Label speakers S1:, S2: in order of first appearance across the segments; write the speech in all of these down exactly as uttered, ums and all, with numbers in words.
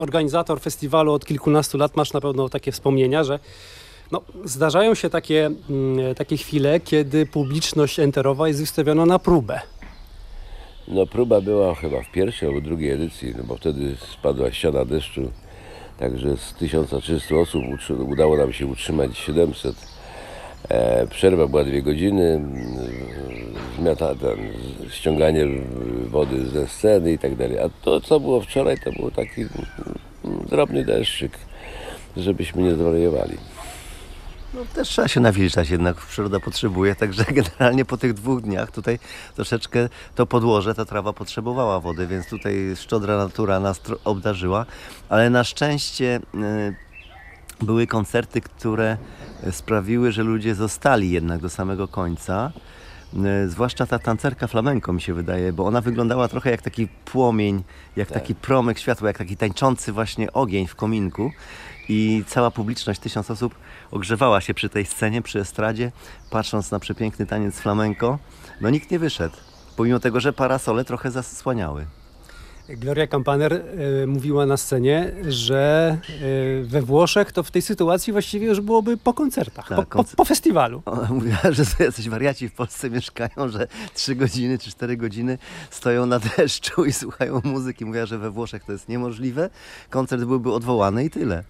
S1: organizator festiwalu od kilkunastu lat masz na pewno takie wspomnienia, że no, zdarzają się takie, mm, takie chwile, kiedy publiczność enterowa jest wystawiona na próbę.
S2: No próba była chyba w pierwszej albo drugiej edycji, no bo wtedy spadła ściana deszczu, także z tysiąca trzystu osób udało nam się utrzymać siedemset. E, przerwa była dwie godziny, zmiata, ten, ściąganie wody ze sceny i tak dalej. A to, co było wczoraj, to był taki drobny deszczyk, żebyśmy nie zwariowali.
S3: No też trzeba się nawilżać, jednak przyroda potrzebuje, także generalnie po tych dwóch dniach tutaj troszeczkę to podłoże, ta trawa potrzebowała wody, więc tutaj szczodra natura nas obdarzyła, ale na szczęście y, były koncerty, które sprawiły, że ludzie zostali jednak do samego końca. Zwłaszcza ta tancerka flamenco mi się wydaje, bo ona wyglądała trochę jak taki płomień, jak tak. taki promyk światła, jak taki tańczący właśnie ogień w kominku. I cała publiczność, tysiąc osób ogrzewała się przy tej scenie, przy estradzie, patrząc na przepiękny taniec flamenco. No nikt nie wyszedł, pomimo tego, że parasole trochę zasłaniały.
S1: Gloria Kampaner y, mówiła na scenie, że y, we Włoszech to w tej sytuacji właściwie już byłoby po koncertach,
S3: Tak,
S1: po, po, po festiwalu.
S3: Ona mówiła, że jacyś wariaci w Polsce mieszkają, że trzy godziny czy cztery godziny stoją na deszczu i słuchają muzyki. Mówiła, że we Włoszech to jest niemożliwe, koncert byłby odwołany i tyle.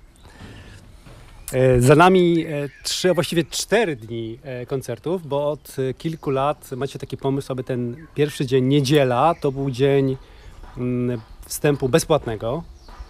S1: Za nami trzy, a właściwie cztery dni koncertów, bo od kilku lat macie taki pomysł, aby ten pierwszy dzień, niedziela, to był dzień wstępu bezpłatnego.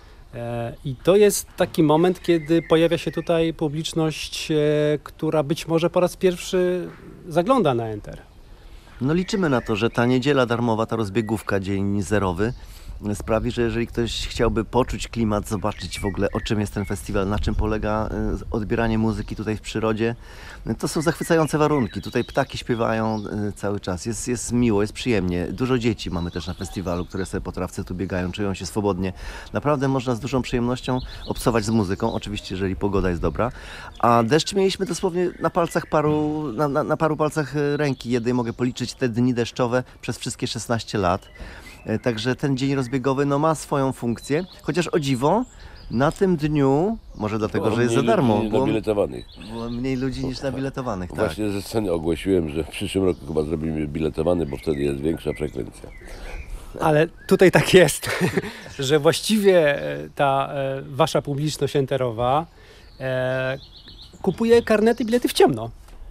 S1: I to jest taki moment, kiedy pojawia się tutaj publiczność, która być może po raz pierwszy zagląda na Enter.
S3: No liczymy na to, że ta niedziela darmowa, ta rozbiegówka, dzień zerowy, sprawi, że jeżeli ktoś chciałby poczuć klimat, zobaczyć w ogóle, o czym jest ten festiwal, na czym polega odbieranie muzyki tutaj w przyrodzie, to są zachwycające warunki. Tutaj ptaki śpiewają cały czas, jest, jest miło, jest przyjemnie. Dużo dzieci mamy też na festiwalu, które sobie po trawce tu biegają, czują się swobodnie. Naprawdę można z dużą przyjemnością obcować z muzyką, oczywiście jeżeli pogoda jest dobra. A deszcz mieliśmy dosłownie na palcach paru, na, na, na paru palcach ręki jednej. Mogę policzyć te dni deszczowe przez wszystkie szesnaście lat. Także ten dzień rozbiegowy no, ma swoją funkcję, chociaż o dziwo na tym dniu, może dlatego,
S2: Było
S3: że jest za darmo,
S2: było,
S3: było,
S2: nabiletowanych.
S3: było mniej ludzi niż nabiletowanych. Tak.
S2: Właśnie ze sceny ogłosiłem, że w przyszłym roku chyba zrobimy biletowany, bo wtedy jest większa frekwencja.
S1: Ale tutaj tak jest, że właściwie ta wasza publiczność enterowa e, kupuje karnety, bilety w ciemno.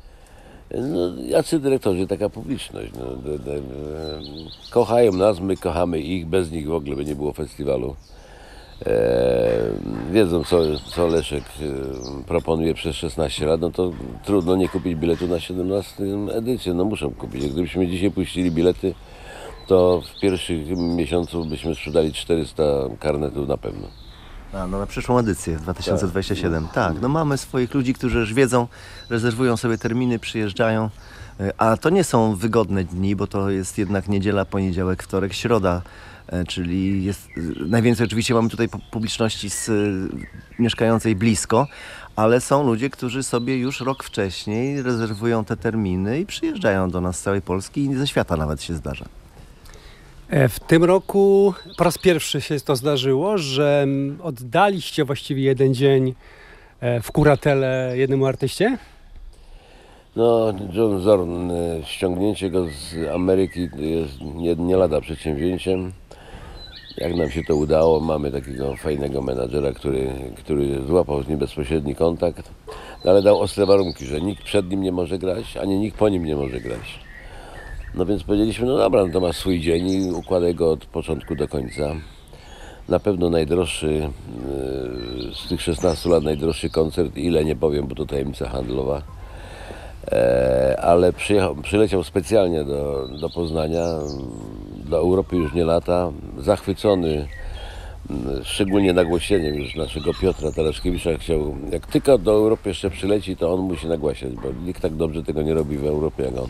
S2: No, jacy dyrektorzy, taka publiczność. No, de, de, kochają nas, my kochamy ich, bez nich w ogóle by nie było festiwalu. E, wiedzą, co, co Leszek e, proponuje przez szesnaście lat, no to trudno nie kupić biletu na siedemnastą edycję, no muszą kupić. Gdybyśmy dzisiaj puścili bilety, to w pierwszych miesiącu byśmy sprzedali czterysta karnetów na pewno.
S3: A, no na przyszłą edycję dwa tysiące dwudziestą siódmą. Tak, no mamy swoich ludzi, którzy już wiedzą, rezerwują sobie terminy, przyjeżdżają, a to nie są wygodne dni, bo to jest jednak niedziela, poniedziałek, wtorek, środa, czyli jest najwięcej oczywiście mamy tutaj publiczności z, mieszkającej blisko, ale są ludzie, którzy sobie już rok wcześniej rezerwują te terminy i przyjeżdżają do nas z całej Polski i ze świata nawet się zdarza.
S1: W tym roku po raz pierwszy się to zdarzyło, że oddaliście właściwie jeden dzień w kuratele jednemu artyście?
S2: No, John Zorn, ściągnięcie go z Ameryki jest nie, nie lada przedsięwzięciem. Jak nam się to udało, mamy takiego fajnego menadżera, który, który złapał z nim bezpośredni kontakt, ale dał ostre warunki, że nikt przed nim nie może grać, ani nikt po nim nie może grać. No więc powiedzieliśmy, no dobra, no to ma swój dzień i układaj go od początku do końca. Na pewno najdroższy, yy, z tych szesnastu lat najdroższy koncert, ile nie powiem, bo to tajemnica handlowa. E, ale przyjechał, przyleciał specjalnie do, do Poznania, do Europy już nie lata, zachwycony, szczególnie nagłośnieniem już naszego Piotra Taraszkiewicza. Chciał, jak tylko do Europy jeszcze przyleci, to on musi nagłaśniać, bo nikt tak dobrze tego nie robi w Europie jak on.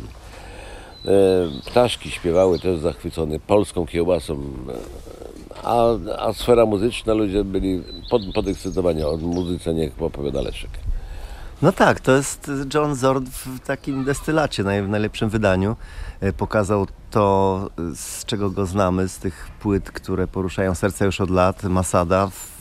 S2: Ptaszki śpiewały, też zachwycony polską kiełbasą, a, a sfera muzyczna, ludzie byli pod, podekscytowani. O muzyce niech opowiada Leszek.
S3: No tak, to jest John Zorn w takim destylacie, w najlepszym wydaniu. Pokazał to, z czego go znamy, z tych płyt, które poruszają serce już od lat, Masada.